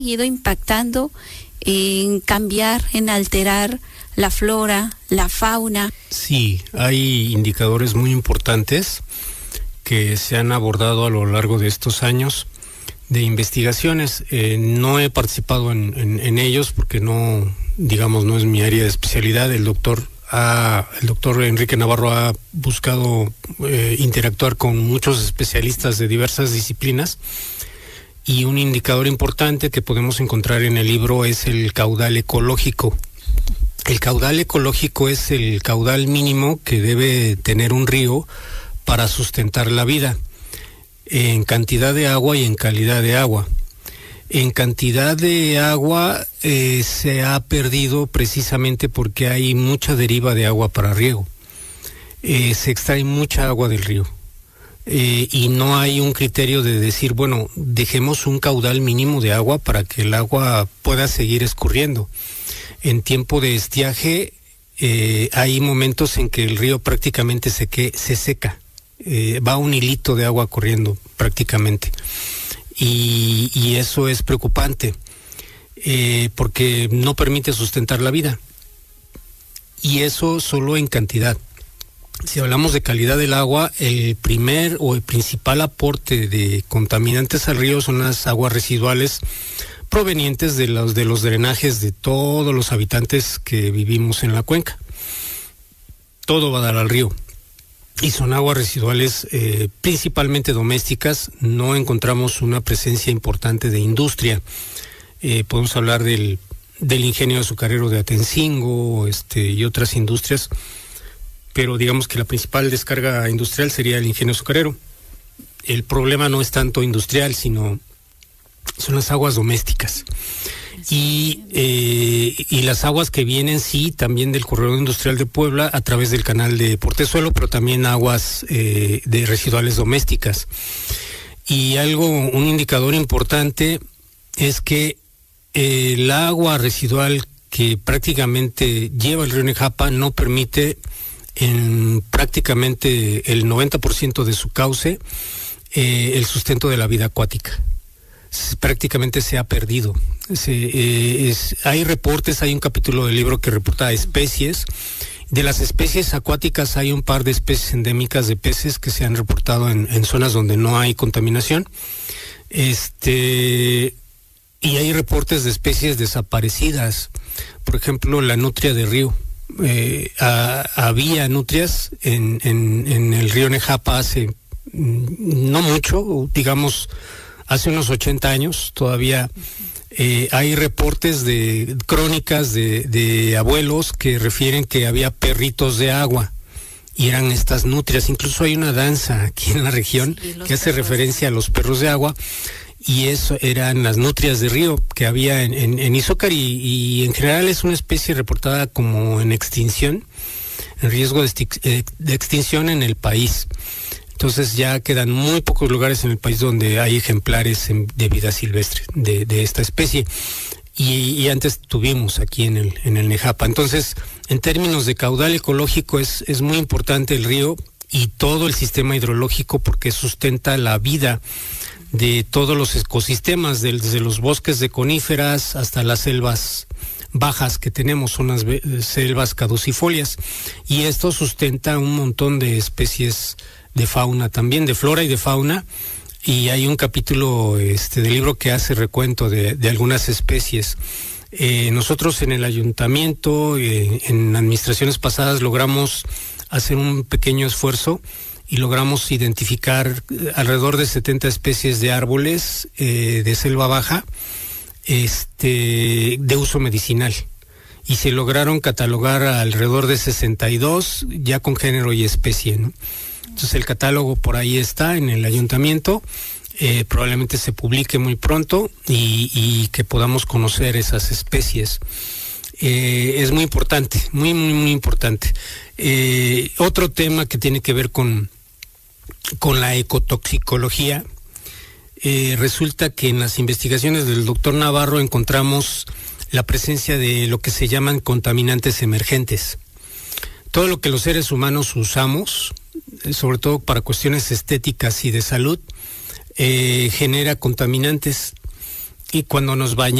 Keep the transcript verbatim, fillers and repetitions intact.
ido impactando en cambiar, en alterar la flora, la fauna. Sí, hay indicadores muy importantes que se han abordado a lo largo de estos años de investigaciones. Eh, no he participado en, en, en ellos porque no, digamos, no es mi área de especialidad. El doctor ha, el doctor Enrique Navarro ha buscado eh, interactuar con muchos especialistas de diversas disciplinas. Y un indicador importante que podemos encontrar en el libro es el caudal ecológico. El caudal ecológico es el caudal mínimo que debe tener un río para sustentar la vida, en cantidad de agua y en calidad de agua. En cantidad de agua eh, se ha perdido precisamente porque hay mucha deriva de agua para riego. Eh, se extrae mucha agua del río. Eh, y no hay un criterio de decir, bueno, dejemos un caudal mínimo de agua para que el agua pueda seguir escurriendo. En tiempo de estiaje eh, hay momentos en que el río prácticamente se, que, se seca, eh, va un hilito de agua corriendo prácticamente, y, y eso es preocupante eh, porque no permite sustentar la vida, y eso solo en cantidad. Si hablamos de calidad del agua, el primer o el principal aporte de contaminantes al río son las aguas residuales provenientes de los, de los drenajes de todos los habitantes que vivimos en la cuenca. Todo va a dar al río. Y son aguas residuales eh, principalmente domésticas. No encontramos una presencia importante de industria. Eh, podemos hablar del, del ingenio azucarero de Atencingo, este, y otras industrias, pero digamos que la principal descarga industrial sería el ingenio azucarero. El problema no es tanto industrial, sino son las aguas domésticas. Y, eh, y las aguas que vienen, sí, también del corredor industrial de Puebla a través del canal de Portezuelo, pero también aguas eh, de residuales domésticas. Y algo, un indicador importante es que eh, el agua residual que prácticamente lleva el río Nejapa no permite en prácticamente el noventa por ciento de su cauce eh, el sustento de la vida acuática. S prácticamente se ha perdido. Se, eh, es, hay reportes, hay un capítulo del libro que reporta especies. De las especies acuáticas hay un par de especies endémicas de peces que se han reportado en, en zonas donde no hay contaminación. Este, y hay reportes de especies desaparecidas. Por ejemplo, la nutria de río. Eh, a, había nutrias en, en, en el río Nejapa hace no mucho, digamos hace unos ochenta años. Todavía eh, hay reportes de crónicas de, de abuelos que refieren que había perritos de agua y eran estas nutrias. Incluso hay una danza aquí en la región sí, que hace referencia a los perros de agua, y eso eran las nutrias de río que había en, en, en Izócar, y, y en general es una especie reportada como en extinción, en riesgo de, eh, de extinción en el país. Entonces ya quedan muy pocos lugares en el país donde hay ejemplares en, de vida silvestre de, de esta especie, y, y antes tuvimos aquí en el, en el Nejapa. Entonces, en términos de caudal ecológico es, es muy importante el río y todo el sistema hidrológico, porque sustenta la vida de todos los ecosistemas, desde los bosques de coníferas hasta las selvas bajas que tenemos, son las selvas caducifolias, y esto sustenta un montón de especies de fauna también, de flora y de fauna, y hay un capítulo este del libro que hace recuento de, de algunas especies. Eh, nosotros en el ayuntamiento, eh, en administraciones pasadas, logramos hacer un pequeño esfuerzo y logramos identificar alrededor de setenta especies de árboles eh, de selva baja este, de uso medicinal, y se lograron catalogar alrededor de sesenta y dos ya con género y especie, ¿no? Entonces el catálogo por ahí está en el ayuntamiento, eh, probablemente se publique muy pronto y, y que podamos conocer esas especies. Eh, es muy importante, muy, muy, muy importante. Eh, otro tema que tiene que ver con, con la ecotoxicología, eh, resulta que en las investigaciones del doctor Navarro encontramos la presencia de lo que se llaman contaminantes emergentes. Todo lo que los seres humanos usamos, sobre todo para cuestiones estéticas y de salud, eh, genera contaminantes y cuando nos bañamos